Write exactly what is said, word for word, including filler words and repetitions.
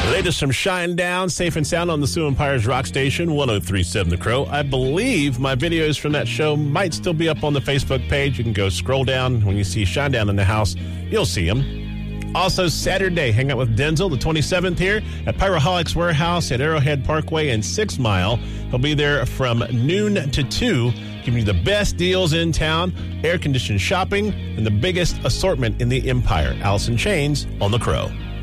Latest from Shinedown, safe and sound on the Sioux Empire's rock station, one oh three point seven The Crow. I believe my videos from that show might still be up on the Facebook page. You can go scroll down. When you see Shinedown in the house, you'll see them. Also, Saturday, hang out with Denzel, the twenty-seventh here at Pyroholics Warehouse at Arrowhead Parkway and Six Mile. He'll be there from noon to two, giving you the best deals in town, air-conditioned shopping, and the biggest assortment in the Empire. Alice in Chains on The Crow.